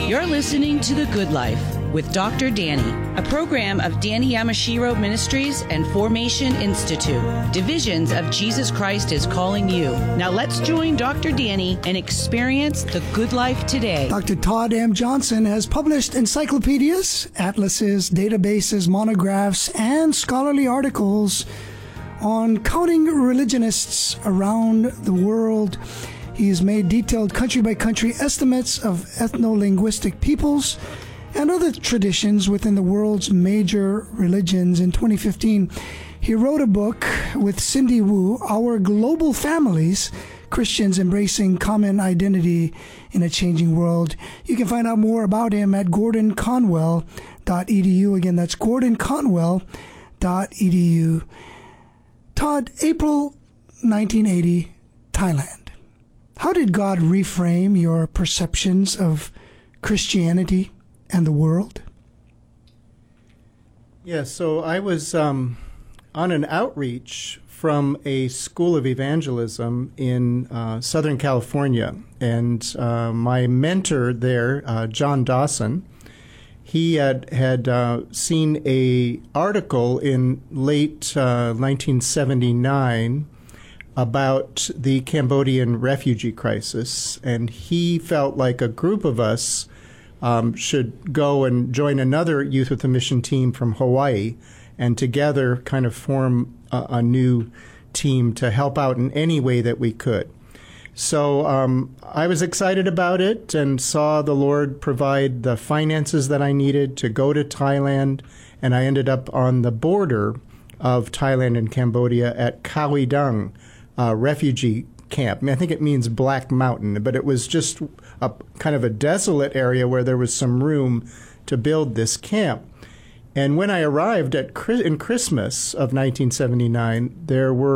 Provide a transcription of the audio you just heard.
You're listening to The Good Life with Dr. Danny, a program of Danny Yamashiro Ministries and Formation Institute, divisions of Jesus Christ is Calling You. Now let's join Dr. Danny and experience the good life today. Dr. Todd M. Johnson has published encyclopedias, atlases, databases, monographs, and scholarly articles on counting religionists around the world. He has made detailed country-by-country estimates of ethno-linguistic peoples and other traditions within the world's major religions. In 2015, he wrote a book with Cindy Wu, Our Global Families, Christians Embracing Common Identity in a Changing World. You can find out more about him at gordonconwell.edu. Again, that's gordonconwell.edu. Todd, April 1980, Thailand. How did God reframe your perceptions of Christianity and the world? Yeah, so I was on an outreach from a school of evangelism in Southern California. And my mentor there, John Dawson, he had seen a article in late 1979 about the Cambodian refugee crisis, and he felt like a group of us should go and join another Youth with a Mission team from Hawaii, and together kind of form a new team to help out in any way that we could. So I was excited about it and saw the Lord provide the finances that I needed to go to Thailand, and I ended up on the border of Thailand and Cambodia at Khao Dang refugee camp. I think it means Black Mountain, but it was just a kind of a desolate area where there was some room to build this camp. And when I arrived in Christmas of 1979, there were